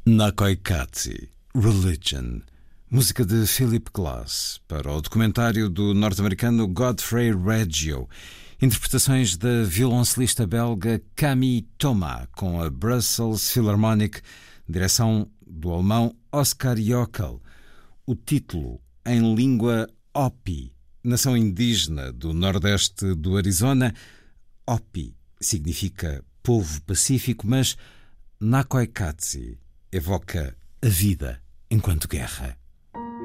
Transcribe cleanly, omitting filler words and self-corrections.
Nakoikatsi, Religion, música de Philip Glass para o documentário do norte-americano Godfrey Reggio, interpretações da violoncelista belga Camille Thomas com a Brussels Philharmonic, direção do alemão Oskar Jockel. O título em língua Hopi, nação indígena do nordeste do Arizona. Hopi significa povo pacífico, mas Nakoikatsi evoca a vida enquanto guerra.